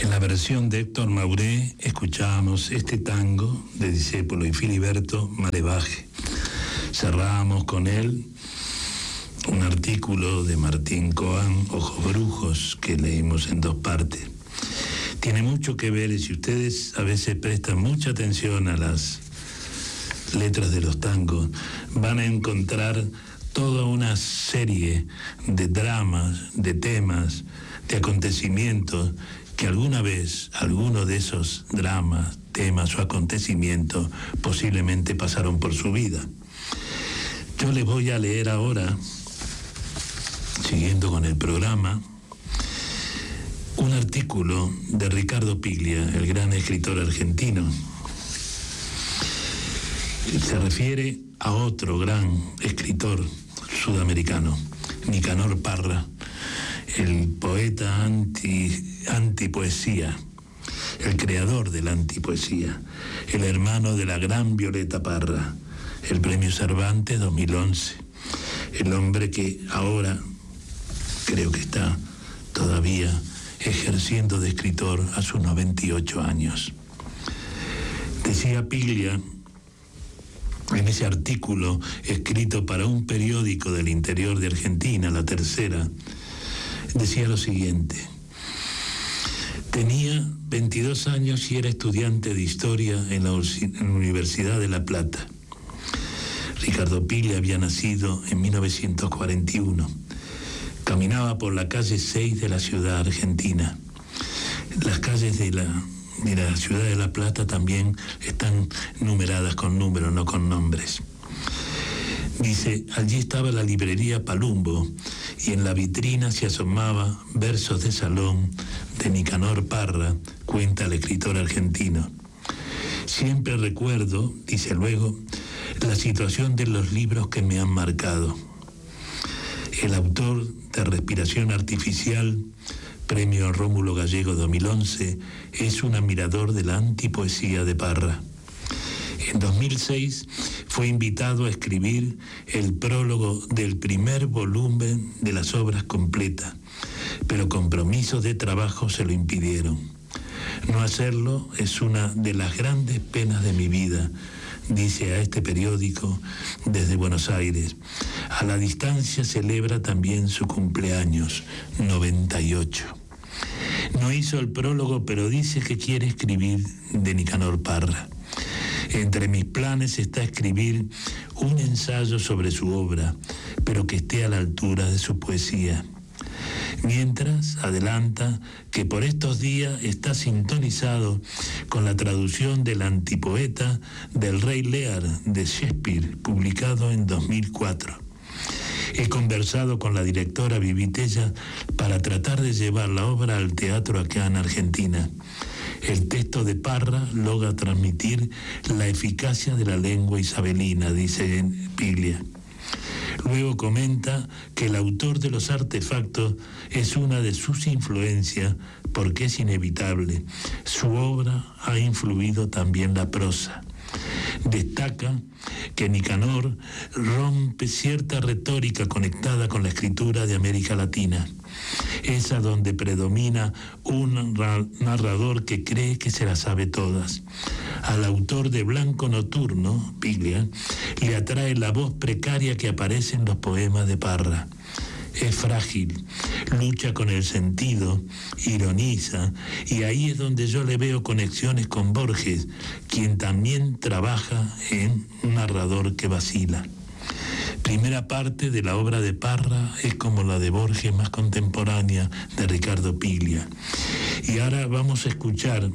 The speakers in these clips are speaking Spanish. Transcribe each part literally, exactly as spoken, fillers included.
En la versión de Héctor Mauré escuchábamos este tango de Discépolo y Filiberto Malevaje. Cerramos con él un artículo de Martín Coan, Ojos Brujos, que leímos en dos partes. Tiene mucho que ver, y si ustedes a veces prestan mucha atención a las letras de los tangos, van a encontrar toda una serie de dramas, de temas, de acontecimientos que alguna vez, alguno de esos dramas, temas o acontecimientos posiblemente pasaron por su vida. Yo les voy a leer ahora, siguiendo con el programa, un artículo de Ricardo Piglia, el gran escritor argentino. Se refiere a otro gran escritor sudamericano, Nicanor Parra, el poeta anti, antipoesía, el creador de la antipoesía, el hermano de la gran Violeta Parra, el Premio Cervantes dos mil once, el hombre que ahora creo que está todavía ejerciendo de escritor a sus noventa y ocho años. Decía Piglia, en ese artículo escrito para un periódico del interior de Argentina, La Tercera, decía lo siguiente: tenía veintidós años y era estudiante de historia en la, en la Universidad de La Plata. Ricardo Piglia había nacido en mil novecientos cuarenta y uno. Caminaba por la calle seis de la ciudad argentina. Las calles de la, de la ciudad de La Plata también están numeradas con números, no con nombres. Dice, allí estaba la librería Palumbo y en la vitrina se asomaba Versos de Salón de Nicanor Parra, cuenta el escritor argentino. Siempre recuerdo, dice luego, la situación de los libros que me han marcado. El autor de Respiración Artificial, Premio Rómulo Gallego dos mil once, es un admirador de la antipoesía de Parra. En dos mil seis fue invitado a escribir el prólogo del primer volumen de las obras completas, pero compromisos de trabajo se lo impidieron. No hacerlo es una de las grandes penas de mi vida, dice a este periódico desde Buenos Aires. A la distancia celebra también su cumpleaños, noventa y ocho. No hizo el prólogo, pero dice que quiere escribir de Nicanor Parra. Entre mis planes está escribir un ensayo sobre su obra, pero que esté a la altura de su poesía. Mientras, adelanta que por estos días está sintonizado con la traducción del antipoeta del Rey Lear de Shakespeare, publicado en dos mil cuatro. He conversado con la directora Vivitella para tratar de llevar la obra al teatro acá en Argentina. El texto de Parra logra transmitir la eficacia de la lengua isabelina, dice Piglia. Luego comenta que el autor de los artefactos es una de sus influencias porque es inevitable. Su obra ha influido también la prosa. Destaca que Nicanor rompe cierta retórica conectada con la escritura de América Latina, esa donde predomina un narrador que cree que se las sabe todas. Al autor de Blanco Nocturno, Piglia, le atrae la voz precaria que aparece en los poemas de Parra. Es frágil, lucha con el sentido, ironiza, y ahí es donde yo le veo conexiones con Borges, quien también trabaja en un narrador que vacila. Primera parte de la obra de Parra es como la de Borges más contemporánea de Ricardo Piglia. Y ahora vamos a escuchar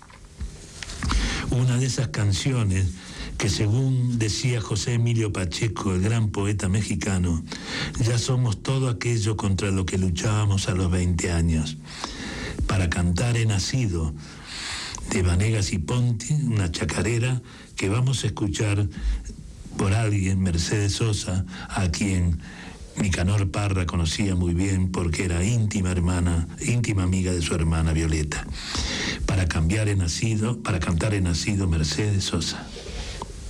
una de esas canciones que, según decía José Emilio Pacheco, el gran poeta mexicano, ya somos todo aquello contra lo que luchábamos a los veinte años. Para cantar he nacido, de Vanegas y Ponti, una chacarera que vamos a escuchar por alguien, Mercedes Sosa, a quien Nicanor Parra conocía muy bien porque era íntima hermana, íntima amiga de su hermana Violeta. Para cambiar he nacido, para cantar he nacido, Mercedes Sosa.